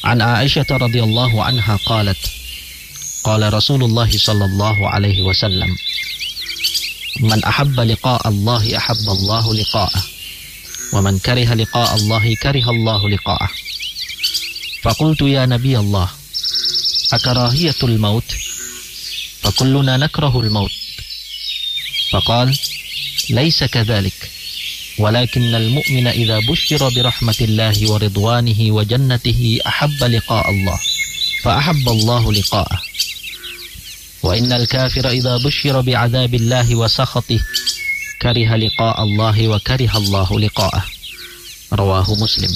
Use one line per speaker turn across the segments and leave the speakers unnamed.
An Aisyah radhiyallahu anha qalat, qala Rasulullah sallallahu alaihi wasallam, man ahabba liqa'a Allah ahabba Allah liqa'ah, wa man kariha liqa'a Allah kariha Allah liqa'ah. Faqultu ya Nabi Allah, akarahiyatul maut? Fakulluna nakrahul maut. Faqal, laysa kadhalik, walakinnal mu'mina idza busyira birahmatillahi wa ridwanihi wa jannatihi ahabba liqa'a Allah, fa ahabba Allah liqa'ah. Wa innal kafira idza busyira bi'adzabillahi wa sakhatihi kariha liqa'a Allah wa kariha Allah liqa'ah. Rawahu Muslim.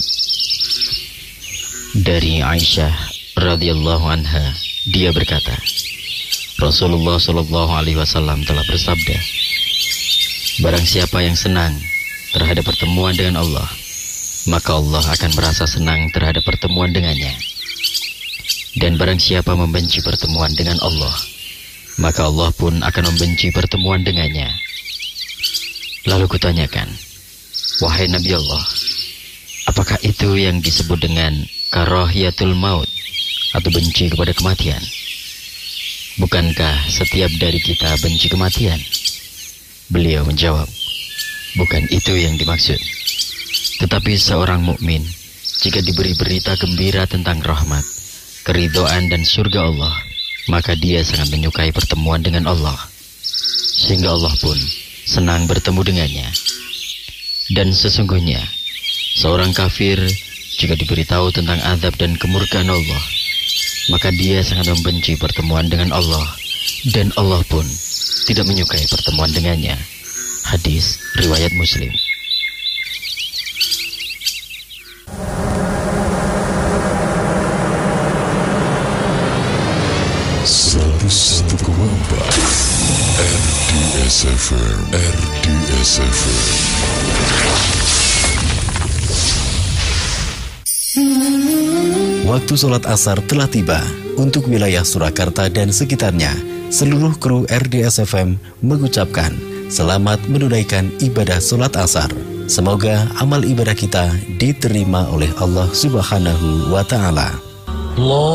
Dari Aisyah radhiyallahu anha, dia berkata, Rasulullah sallallahu alaihi wasallam telah bersabda, barang siapa yang senang terhadap pertemuan dengan Allah, maka Allah akan merasa senang terhadap pertemuan dengannya. Dan barang siapa membenci pertemuan dengan Allah, maka Allah pun akan membenci pertemuan dengannya. Lalu kutanyakan, wahai Nabi Allah, apakah itu yang disebut dengan karahiyatul maut, atau benci kepada kematian? Bukankah setiap dari kita benci kematian? Beliau menjawab, bukan itu yang dimaksud. Tetapi seorang mukmin jika diberi berita gembira tentang rahmat, keridhaan dan surga Allah, maka dia sangat menyukai pertemuan dengan Allah, sehingga Allah pun senang bertemu dengannya. Dan sesungguhnya seorang kafir jika diberitahu tentang azab dan kemurkaan Allah, maka dia sangat membenci pertemuan dengan Allah, dan Allah pun tidak menyukai pertemuan dengannya. Hadis riwayat Muslim.
RDS FM.
Waktu sholat asar telah tiba. Untuk wilayah Surakarta dan sekitarnya, seluruh kru RDS FM mengucapkan selamat menunaikan ibadah sholat asar. Semoga amal ibadah kita diterima oleh Allah Subhanahu wa Ta'ala.